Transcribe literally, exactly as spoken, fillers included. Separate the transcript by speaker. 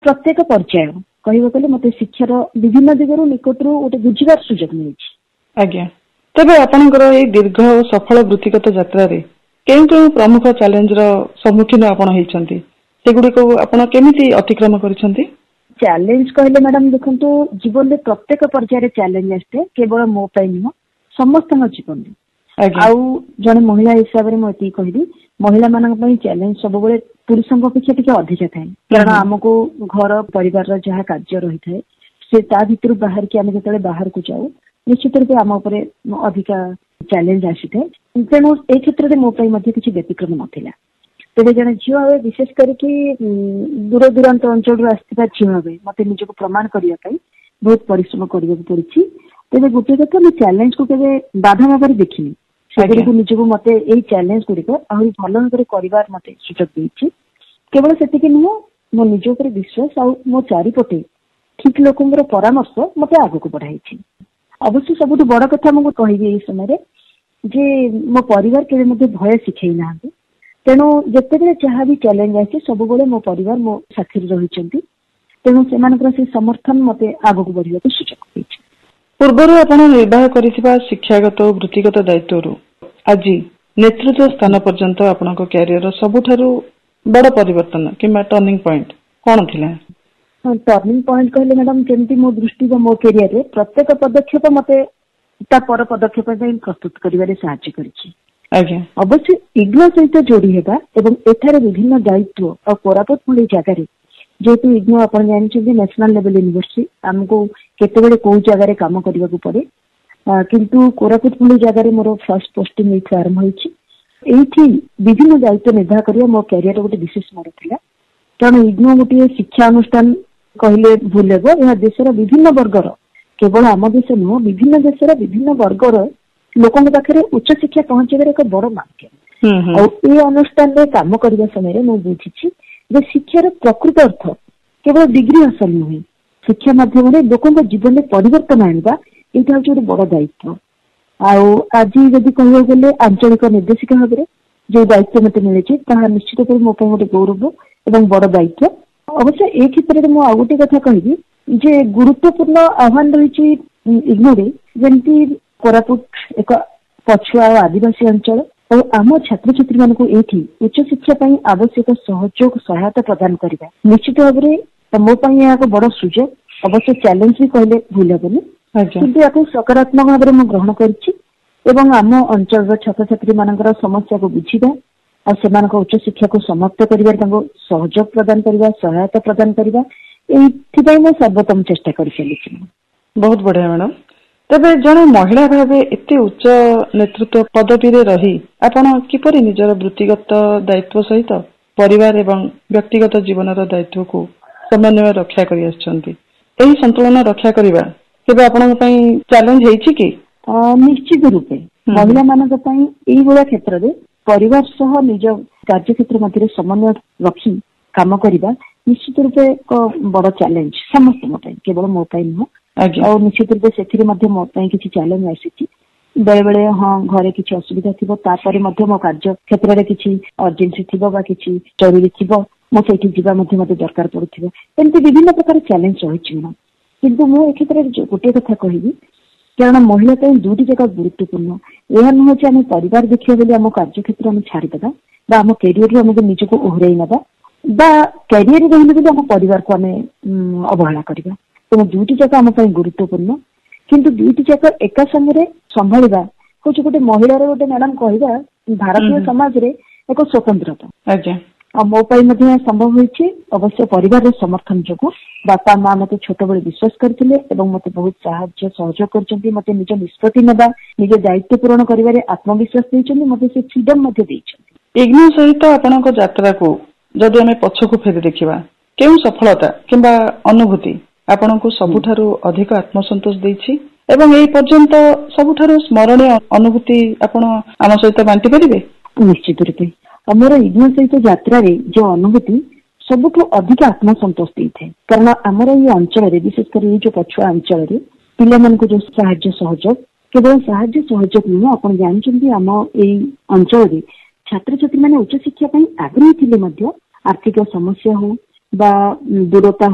Speaker 1: प्रत्येक पर्याय कहवा गले मते शिक्षार विभिन्न दिगरु निकटरू गोटे बुझिबार सुजोग मिलछि।
Speaker 2: आज्ञा तबे आपनकर ए दीर्घ और सफल वृत्तिगत यात्रा रे केउ केउ प्रमुख चैलेंज रो सम्मुखीन आपण होइछन्ती सेगुडी को आपण केमिति अतिक्रम करिसन्ती?
Speaker 1: चैलेंज कहले मैडम देखंतु जीवन रे प्रत्येक पर्याय रे चैलेंज आस्ते केवल मो पई नुह समस्त जीवन रे आउ जने महिला हिसाब रे मति कहली महिला मानक पई चैलेंज सब बेले पुरुषों अपेक्षा टिके अधिक थाए कारण हमको घर परिवार जहाँ कार्य रही थाए से ता भितर बाहर की आम जो बाहर को जाऊ निश्चित रूप आम उपर अधिका चैलेंज आसी थाए तेणु ए क्षेत्र में मो किसी व्यतिक्रम नाला तेज जन झील भाव विशेष करके दूर दूरांत अंचल आसवा झील भाव मत निजक प्रमाण करने बहुत परिश्रम करने को पड़ी तेज गोटे कथा मुझे चैलेंज को केवे बाधा भाव देखनी से निजक मत यही चैलेंज गुड़िक आहरी भल भाव कर मत सुजोग देती केवल से नुह मो निज उपर विश्वास आ मो चारिपटे ठीक लोकंर परामर्श मत आग को बढ़ाई। अवश्य सबुठ बड़ कथा मुझे कहि समय जे मो परिवार केवे भय शिखई ना तेणु जिते जहाँ भी चैलेंज आए सब मो परिवार मो साथी रही तेणु से समर्थन मत आग को बढ़ा सुजोग देती।
Speaker 2: पूर्वर आपण निर्वाह करिथिबा शिक्षागत वृत्तिगत दायित्व आज नेतृत्व स्थान पर्यंत आपण क्यारियर सबुठारु बड़ परिवर्तन किंबा टर्निंग पॉइंट कौन थिला?
Speaker 1: टर्निंग पॉइंट कहले मैडम केमती मो दृष्टि मो कैरियर रे प्रत्येक पदक्षेप मते ता पर पदक्षेप प्रस्तुत करिवारे सहायता करिछि।
Speaker 2: आज्ञा
Speaker 1: अवश्य इग्नो सहित जोड़ी हेबा एवं एठारे विभिन्न दायित्व और कोरापुट भली जगह जेहेतु इग्नो आपण जानछिबे नेशनल लेवल यूनिवर्सिटी हमको केतेबेले कोउ जगह काम करबा को पड़े किंतु कोरापुट भली जगह मोर फर्स्ट पोस्टिंग एथि आरंभ होइछि। एथि विभिन्न दायित्व निर्वाह करिया मो कैरियर गोटे विशेष मोर थिला कारण इग्नो गोटे शिक्षा अनुष्ठान कहले भूल हेबो यह देशर विभिन्न वर्गर केवल आम देश नुह विभिन्न देशर विभिन्न वर्गर लोकों पाखे उच्च शिक्षा पहुंचार एक बड़ माध्यम और ये अनुष्ठान में काम करने समय मुझे बुझी शिक्षार प्रकृत अर्थ केवल डिग्री हासिल नुहे शिक्षा माध्यम लोकों जीवन में परिवर्तन आनवा यहाँ हूँ गोटे बड़ दायित्व। आज जदि कह गले आंचलिक निर्देशिका भाव में जो दायित्व मत मिले निश्चित रूप मो गोटे गौरव और बड़ दायित्व। अवश्य ए क्षेत्र में आउ गोटे कथा कहि जे गुरुत्वपूर्ण आह्वान रही इग्नोरे जमती कोरापुट एक पछुआ आदिवासी अंचल और आम छात्र छात्री मानक एठी उच्च शिक्षा आवश्यक सहयोग सहायता प्रदान करवा निश्चित भाव में मो एक बड़ सुजोग अवश्य चैलेंज भी कहले भूल हेनी किंतु या सकारात्मक भाव में ग्रहण कर आम अंचल छात्र छात्री मानकर समस्या को बुझा और उच्च शिक्षा को समाप्त कर सहयोग प्रदान करवा सहायता प्रदान करवा ये सर्वोत्तम चेष्टा कर चली।
Speaker 2: बहुत बढ़िया मैडम तेबे जड़े महिला भाव एते उच्च नेतृत्व पदवी रे रही आपण किपरि निजर वृत्तिगत दायित्व सहित परिवार एवं व्यक्तिगत जीवनर दायित्व को समन्वय रक्षा करि आछंती एही संतुलन रक्षा करिबा केबे आपण पई चैलेंज हेछि कि?
Speaker 1: निश्चित रूपे महिला मानक पई एही बड़ा क्षेत्र रे परिवार सह निज कार्य क्षेत्र मध्य समन्वय रखी काम करवा निश्चित रूपे एक बड़ चैलेंज समस्त मो केवल मो नुह और निश्चित रूपे से मो किसी चैलेंज आसी बेले बेले हाँ घरे किसी असुविधा थी तापर मो कार्य क्षेत्र में किसी अर्जेन्सी थी कि जरूरी थी मुझे मत दरकार पड़े एमती विभिन्न प्रकार चैलेंज रही किंतु मु क्षेत्र में गोटे कथा कहि कारण महिला दुईटी जगह गुरुत्वपूर्ण यह नुह आम परिवार देखिए बोली आम कार्य क्षेत्र में छाड़देवा आम कैरियर आमको निजक ओहरई ना कैरियर रही आम परिवार को आम अवहेला करवा तेना दुईटी जगह आम गुरुत्वपूर्ण किंतु दुईटी जगह एका समय संभाला हूँ गोटे महिला गोटे मैडम कहवा भारतीय समाज रे एक स्वतंत्रता मो संभव होती अवश्य परिवार समर्थन जो बापा माँ मत छोट बड़े विश्वास करते मत बहुत साहाय्य सहयोग कर मत निज निष्पत्ति ना निज दायित्व पूरण कर आत्मविश्वास देते मत से फ्रीडम
Speaker 2: इग्नो सहित आपण यात्रा को जदि आम पछकू फेरी देखा केउ सफलता किंबा अनुभूति आपण को सबुठारु अधिक आत्मसंतोष देछि एवं एई पर्यंत सबुठारु स्मरणीय अनुभूति आपण आम सहित बांटी परिबे?
Speaker 1: निश्चित रूपे मोर इग्नो सहित यात्रा रे जो अनुभूति सबुठु अधिक आत्मसंतोष देते कारण आमर ये अंचल विशेषकर ये जो पछुआ अंचल पिला मन को जो साहाय्य सहयोग केवल साहाय्य सहयोग नुह आप जानते आम ये अंचल छात्र छात्री मैंने उच्च शिक्षा आग्रही थे आर्थिक समस्या हो बा दूरता